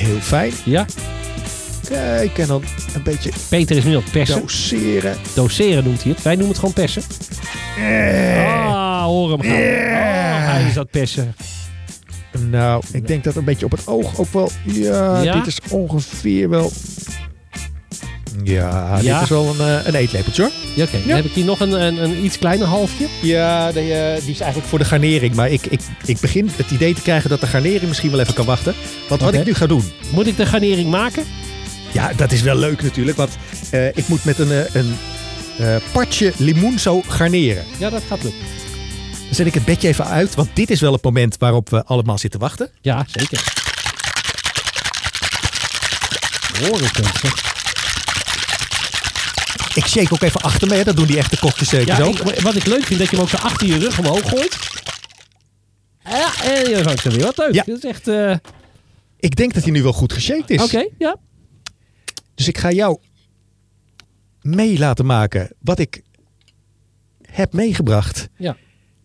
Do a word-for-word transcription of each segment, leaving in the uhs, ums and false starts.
heel fijn. Ja. Kijk, en dan een beetje Peter is nu aan het persen. doseren. Doseren noemt hij het. Wij noemen het gewoon persen. Ah, hoor hem gaan. Oh, hij is aan het persen. Nou, ik denk dat een beetje op het oog ook wel... Ja, Ja? dit is ongeveer wel... Ja, Ja? dit is wel een, uh, een eetlepeltje hoor. Ja, oké. Dan heb ik hier nog een, een, een iets kleiner halfje. Ja, die, uh, die is eigenlijk voor de garnering. Maar ik, ik, ik begin het idee te krijgen dat de garnering misschien wel even kan wachten. Want wat Oké. ik nu ga doen... Moet ik de garnering maken? Ja, dat is wel leuk natuurlijk. Want uh, ik moet met een, uh, een uh, partje limoen zo garneren. Ja, dat gaat lukken. Dan zet ik het bedje even uit. Want dit is wel het moment waarop we allemaal zitten wachten. Ja, zeker. Hoor ik het, zeg. Ik shake ook even achter me. Hè. Dat doen die echte kokjes zeker Ja, zo. ik, wat ik leuk vind, dat je hem ook zo achter je rug omhoog gooit. Ja, en je vangt er weer. Wat leuk. Ja. Dat is echt... Uh... Ik denk dat hij nu wel goed geshaked is. Oké, okay, ja. Dus ik ga jou mee laten maken wat ik heb meegebracht. Ja.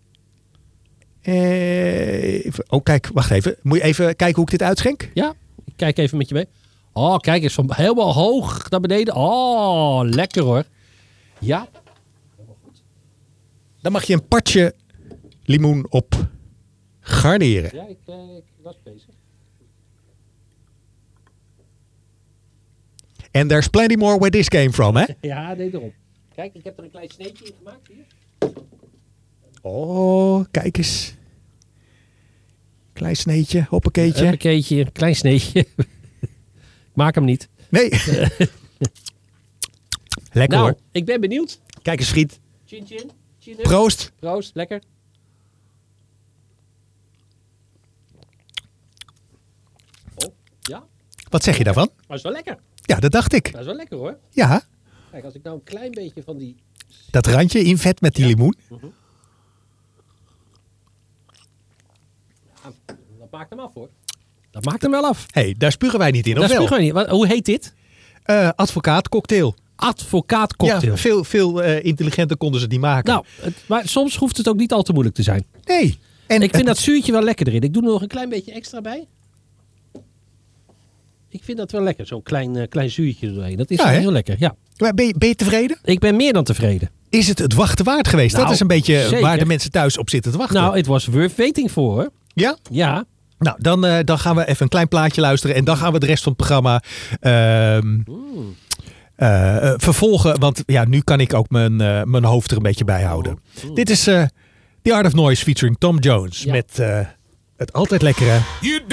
Even, oh, kijk, wacht even. Moet je even kijken hoe ik dit uitschenk? Ja, ik kijk even met je mee. Oh, kijk eens, van helemaal hoog naar beneden. Oh, lekker hoor. Ja. Dan mag je een partje limoen op garneren. Ja, ik, uh, ik was bezig. And there's plenty more where this came from, hè? Ja, nee, erop. Kijk, ik heb er een klein sneetje in gemaakt hier. Oh, kijk eens. Klein sneetje, hoppakeetje. Een keetje, een klein sneetje. Ik maak hem niet. Nee. Lekker Nou, hoor. ik ben benieuwd. Kijk eens, vriend. Chin chin. Chin up. Proost. Proost, lekker. Oh, ja. Wat zeg je daarvan? Dat is wel lekker. Ja, dat dacht ik. Dat is wel lekker hoor. Ja, Kijk, als ik nou een klein beetje van die... dat randje in vet met die Ja. limoen. Ja, dat maakt hem af hoor. Dat maakt hem wel af. Hé, hey, daar spugen wij niet in, of Dat wel? spugen we niet. Wat, hoe heet dit? Uh, advocaat cocktail. Advocaat cocktail. Ja, veel, veel uh, intelligenter konden ze het niet maken. Nou, het, maar soms hoeft het ook niet al te moeilijk te zijn. Nee. En Ik vind het, dat zuurtje wel lekker erin. Ik doe er nog een klein beetje extra bij. Ik vind dat wel lekker, zo'n klein, uh, klein zuurtje er doorheen. Dat is Ja, wel hè? heel lekker, ja. Maar ben, je, ben je tevreden? Ik ben meer dan tevreden. Is het het wachten waard geweest? Nou, dat is een beetje zeker. waar de mensen thuis op zitten te wachten. Nou, het was worth waiting voor hoor. Ja? Ja. Nou, dan, uh, dan gaan we even een klein plaatje luisteren. En dan gaan we de rest van het programma uh, Mm. uh, uh, vervolgen. Want ja, nu kan ik ook mijn, uh, mijn hoofd er een beetje bij houden. Mm. Dit is uh, The Art of Noise featuring Tom Jones. Ja. Met uh, het altijd lekkere...